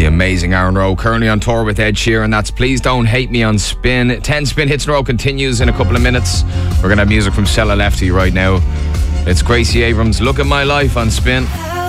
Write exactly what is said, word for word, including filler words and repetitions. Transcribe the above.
The amazing Aaron Rowe, currently on tour with Ed Sheeran. That's Please Don't Hate Me on Spin. ten Spin Hits in a row continues in a couple of minutes. We're going to have music from Stella Lefty right now. It's Gracie Abrams, Look at My Life on Spin.